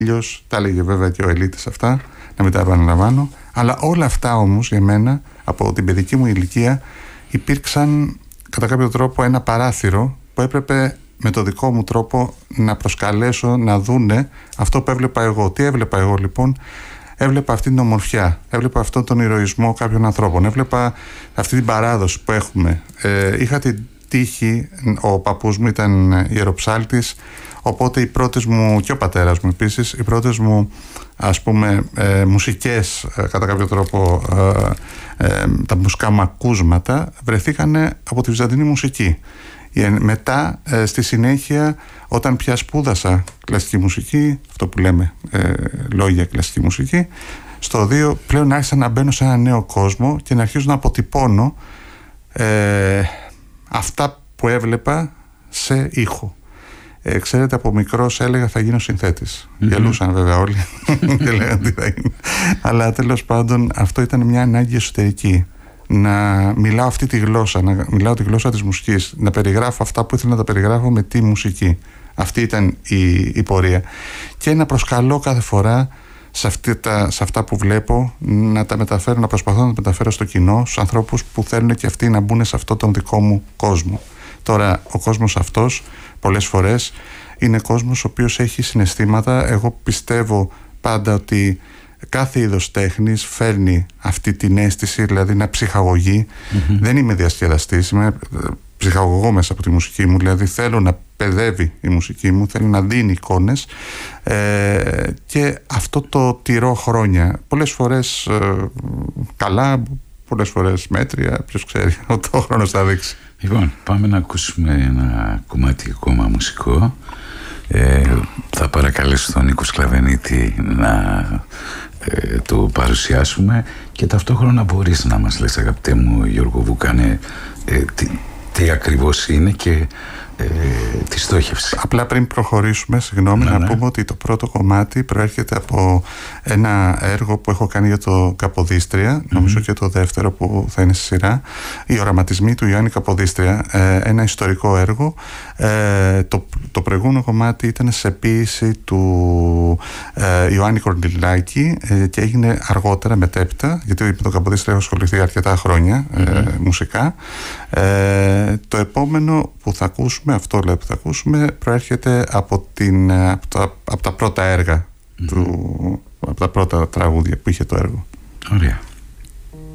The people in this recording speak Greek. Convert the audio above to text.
Τα έλεγε βέβαια και ο Ελίτης αυτά, να μην τα επαναλαμβάνω. Αλλά όλα αυτά όμως για μένα, από την παιδική μου ηλικία, υπήρξαν κατά κάποιο τρόπο ένα παράθυρο που έπρεπε με το δικό μου τρόπο να προσκαλέσω να δούνε αυτό που έβλεπα εγώ. Τι έβλεπα εγώ λοιπόν? Έβλεπα αυτή την ομορφιά, έβλεπα αυτόν τον ηρωισμό κάποιων ανθρώπων, έβλεπα αυτή την παράδοση που έχουμε. Είχα την τύχη, ο παππούς μου ήταν ιεροψάλτης, οπότε οι πρώτες μου, και ο πατέρας μου επίσης, οι πρώτες μου ας πούμε μουσικές κατά κάποιο τρόπο, τα μουσικά μου ακούσματα βρεθήκανε από τη βυζαντινή μουσική. Μετά στη συνέχεια, όταν πια σπούδασα κλασική μουσική, αυτό που λέμε λόγια κλασική μουσική, στο 2 πλέον άρχισα να μπαίνω σε ένα νέο κόσμο και να αρχίζω να αποτυπώνω αυτά που έβλεπα σε ήχο. Ξέρετε, από μικρός έλεγα θα γίνω συνθέτης. Γελούσαν βέβαια όλοι και λέγανε τι θα είναι. Αλλά τέλος πάντων αυτό ήταν μια ανάγκη εσωτερική. Να μιλάω αυτή τη γλώσσα, να μιλάω τη γλώσσα της μουσικής, να περιγράφω αυτά που ήθελα να τα περιγράφω με τη μουσική. Αυτή ήταν η πορεία. Και να προσκαλώ κάθε φορά σε αυτά που βλέπω να τα μεταφέρω, να προσπαθώ να τα μεταφέρω στο κοινό, στους ανθρώπους που θέλουν και αυτοί να μπουν σε αυτόν τον δικό μου κόσμο. Τώρα, ο κόσμος αυτός πολλές φορές είναι κόσμος ο οποίος έχει συναισθήματα. Εγώ πιστεύω πάντα ότι κάθε είδος τέχνης φέρνει αυτή την αίσθηση, δηλαδή να ψυχαγωγεί. Δεν είμαι διασκεδαστής, είμαι ψυχαγωγό μέσα από τη μουσική μου, δηλαδή θέλω να παιδεύει η μουσική μου, θέλω να δίνει εικόνες, και αυτό το τηρώ χρόνια. Πολλές φορές καλά, πολλές φορές μέτρια, ποιος ξέρει, ο χρόνος θα δείξει. Λοιπόν, πάμε να ακούσουμε ένα κομμάτι ακόμα μουσικό. Θα παρακαλέσω τον Νίκο Σκλαβενίτη να το παρουσιάσουμε και ταυτόχρονα μπορείς να μας λες, αγαπητέ μου Γιώργο Βούκανε, τι ακριβώς είναι και τη στόχευση. Απλά πριν προχωρήσουμε, συγγνώμη, να πούμε ότι το πρώτο κομμάτι προέρχεται από ένα έργο που έχω κάνει για το Καποδίστρια, νομίζω και το δεύτερο που θα είναι στη σειρά, οι οραματισμοί του Ιωάννη Καποδίστρια, ένα ιστορικό έργο. Το προηγούμενο κομμάτι ήταν σε ποίηση του Ιωάννη Κορνηλάκη και έγινε αργότερα, μετέπειτα, γιατί με το Καποδίστρια έχω ασχοληθεί αρκετά χρόνια μουσικά. Το επόμενο που θα ακούσουμε, αυτό λέει που θα ακούσουμε, προέρχεται από τα πρώτα έργα από τα πρώτα τραγούδια που είχε το έργο. Ωραία.